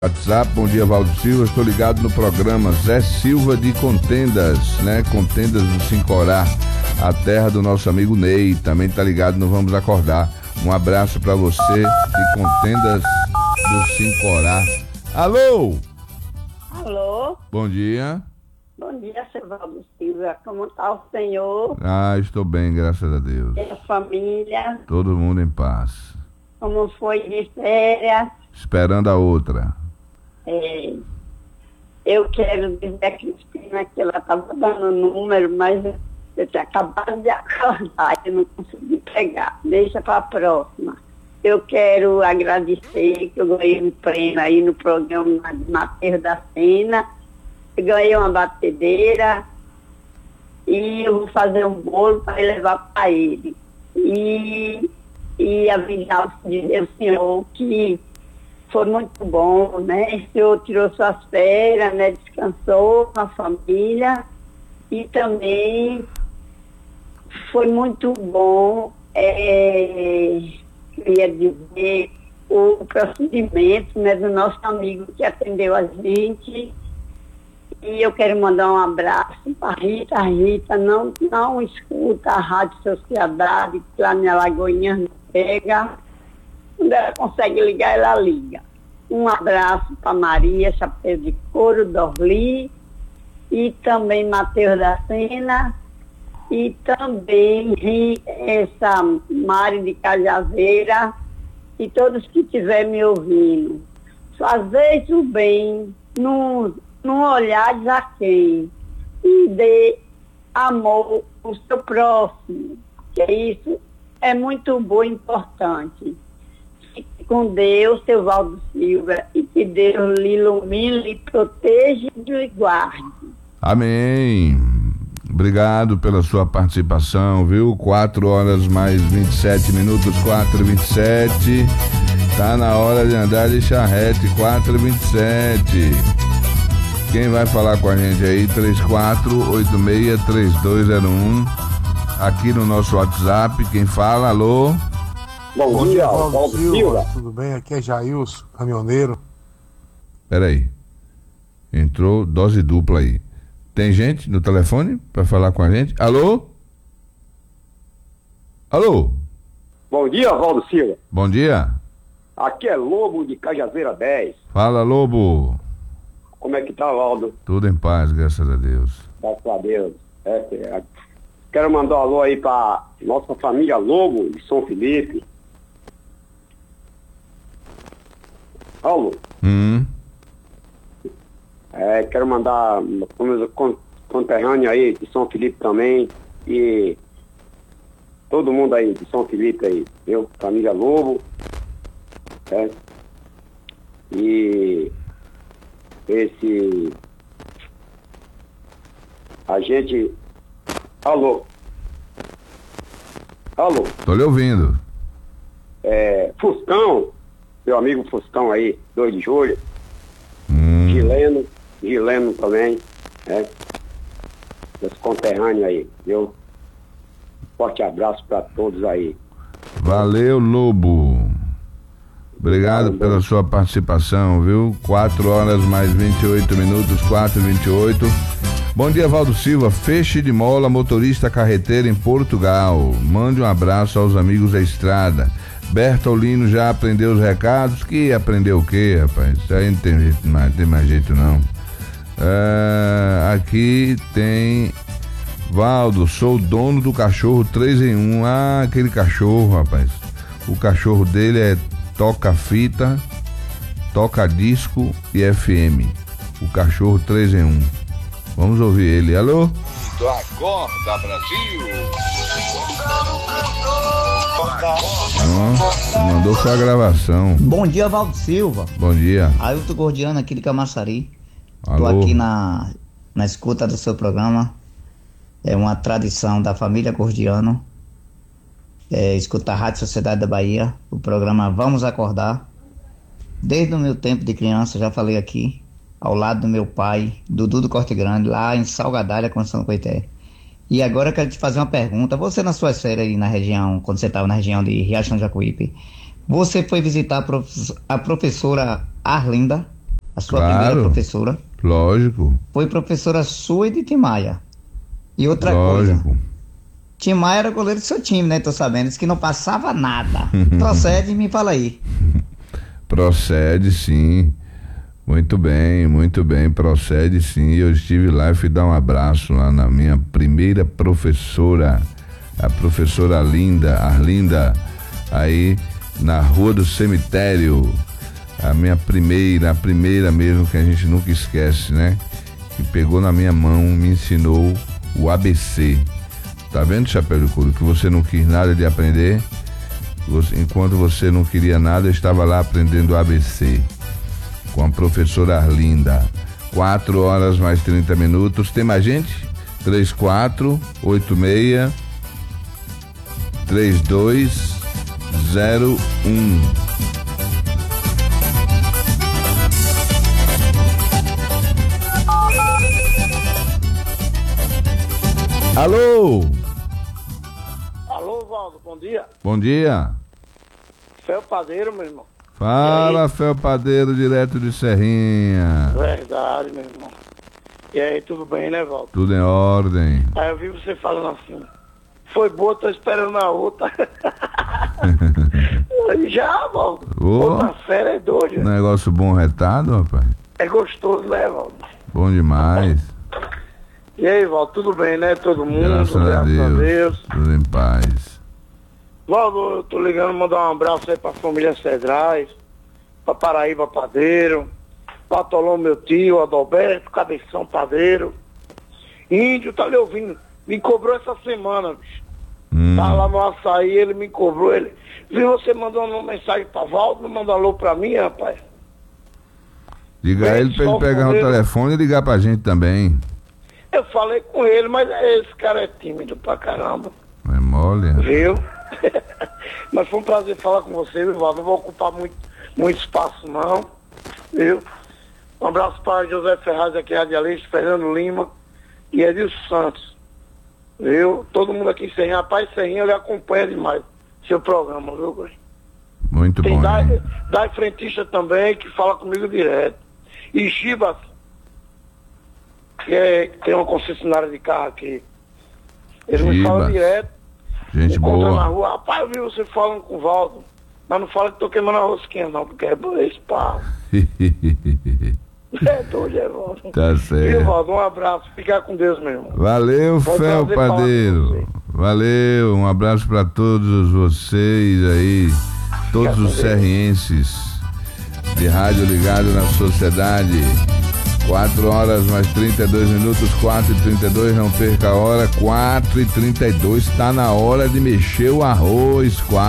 WhatsApp, bom dia, Valdo Silva, estou ligado no programa Zé Silva de Contendas, né? Contendas do Sincorá, a terra do nosso amigo Ney, também tá ligado no Vamos Acordar. Um abraço para você de Contendas do Sincorá. Alô? Alô? Bom dia. Bom dia, seu Valdo Silva. Como está o senhor? Estou bem, graças a Deus. E a família? Todo mundo em paz. Como foi de férias? Esperando a outra. Eu quero dizer a Cristina que ela estava dando o número, mas eu tinha acabado de acordar e não consegui pegar. Deixa para a próxima. Eu quero agradecer que eu ganhei um prêmio aí no programa de Mateus da Sena. Eu ganhei uma batedeira e eu vou fazer um bolo para levar para ele. E avisar o senhor que foi muito bom, né? O senhor tirou suas férias, né? Descansou com a família e também foi muito bom, eu ia dizer, o procedimento, né, do nosso amigo que atendeu a gente. E eu quero mandar um abraço para Rita. A Rita não escuta a Rádio Sociedade, que lá na Lagoinha não pega. Quando ela consegue ligar, ela liga. Um abraço para Maria, Chapéu de Couro, Dorli, e também Mateus da Sena, e também essa Mari de Cajazeira, e todos que estiverem me ouvindo. Fazeis o bem, não olhares a quem, e dê amor ao seu próximo, que isso é muito bom e importante. Fique com Deus, seu Valdo Silva, e que Deus lhe ilumine, lhe proteja e lhe guarde. Amém. Obrigado pela sua participação, viu? 4 horas mais 27 minutos, 4h27. Tá na hora de andar de charrete, 4h27. Quem vai falar com a gente aí? 34863201. Aqui no nosso WhatsApp, quem fala, alô? Bom dia, Valdo Silva. Tudo bem? Aqui é Jailson, caminhoneiro. Peraí. Entrou dose dupla aí. Tem gente no telefone para falar com a gente? Alô? Alô? Bom dia, Valdo Silva. Bom dia. Aqui é Lobo de Cajazeira 10. Fala, Lobo. Como é que tá, Valdo? Tudo em paz, graças a Deus. Graças a Deus. Quero mandar um alô aí pra nossa família Lobo de São Felipe. Alô? Quero mandar para meus conterrâneos aí de São Felipe também. E todo mundo aí de São Felipe aí, viu? Família Lobo. E a gente... Alô? Tô lhe ouvindo. Fuscão, meu amigo Fuscão aí, 2 de julho. Gileno também, meus conterrâneos aí, viu? Forte abraço para todos aí. Valeu, Lobo. Obrigado pela sua participação, viu? 4 horas mais 28 minutos, 4h28. Bom dia, Valdo Silva. Feixe de Mola, motorista carreteiro em Portugal. Mande um abraço aos amigos da estrada. Bertolino já aprendeu os recados? Que aprendeu o quê, rapaz? Isso aí não tem mais jeito não. Aqui tem... Valdo, sou dono do cachorro 3 em 1. Aquele cachorro, rapaz. O cachorro dele é toca-fita, toca-disco e FM. O cachorro 3 em 1. Vamos ouvir ele. Alô? Acorda, Brasil! Mandou sua gravação. Bom dia, Valdo Silva. Bom dia. Ailton Gordiano aqui de Camaçari. Alô? Tô aqui na escuta do seu programa. É uma tradição da família Gordiano. Escutar a Rádio Sociedade da Bahia, o programa Vamos Acordar. Desde o meu tempo de criança, já falei aqui, ao lado do meu pai, Dudu do Corte Grande, lá em Salgadalha, Constituição Coité. E agora eu quero te fazer uma pergunta. Você, nas suas férias aí na região, quando você estava na região de Riachão de Jacuípe, você foi visitar a professora Arlinda? A sua primeira professora. Lógico. Foi professora sua e de Tim Maia. E outra Lógico. coisa. Tim Maia era goleiro do seu time, né? Tô sabendo. Disse que não passava nada. Procede e me fala aí. Procede, sim. Muito bem, procede sim. Eu estive lá e fui dar um abraço lá na minha primeira professora, a professora Arlinda, aí na Rua do Cemitério. A minha primeira mesmo, que a gente nunca esquece, né? Que pegou na minha mão, me ensinou o ABC. Tá vendo, Chapéu de Couro, que você não quis nada de aprender? Enquanto você não queria nada, eu estava lá aprendendo o ABC. Com a professora Arlinda. 4 horas mais 30 minutos. Tem mais gente? 3486 3201. Alô? Alô, Valdo, bom dia. Bom dia. Fel Padeiro, meu irmão. Fala, Fel Padeiro, direto de Serrinha. Verdade, meu irmão. E aí, tudo bem, né, Valdo? Tudo em ordem. Aí eu vi você falando assim, foi boa, tô esperando a outra. Já, Valdo. Outra fera é doida. Negócio bom retado, rapaz? É gostoso, né, Valdo? Bom demais. E aí, Valdo, tudo bem, né? Todo mundo, Graças a Deus. Tudo em paz. Valdo, eu tô ligando, mandar um abraço aí pra família Cedrais, pra Paraíba Padeiro, pra Tolão, meu tio, Adalberto, Cabeção Padeiro. Índio, tá lhe ouvindo? Me cobrou essa semana, bicho. Tá lá no açaí, ele me cobrou, ele. Viu, você mandou uma mensagem pra Valdo, mandou um alô pra mim, rapaz. Diga a ele pra ele pegar o telefone e ligar pra gente também. Eu falei com ele, mas esse cara é tímido pra caramba. É mole. Viu? Mas foi um prazer falar com você, viu, Valdo? Não vou ocupar muito espaço, não. Viu? Um abraço para José Ferraz, aqui, radialista, Fernando Lima e Edilson Santos. Viu? Todo mundo aqui em Serrinha. Rapaz, Serrinha, eu lhe acompanho demais seu programa, viu, Goi? Muito Tem bom. Dai Frentista também, que fala comigo direto. E Chibas, que tem uma concessionária de carro aqui. Ele me fala direto. Gente boa. Na rua, rapaz, eu vi você falando com o Valdo. Mas não fala que tô queimando a rosquinha, não, porque é esse pau. É doido, é, Valdo. Tá certo. Viu, Valdo? Um abraço. Fica com Deus, meu irmão. Valeu, Fel Padeiro. Valeu, um abraço pra todos vocês aí, todos os serrienses de rádio ligado na sociedade. 4 horas mais 32 minutos, 4h32, não perca a hora, 4h32, tá na hora de mexer o arroz,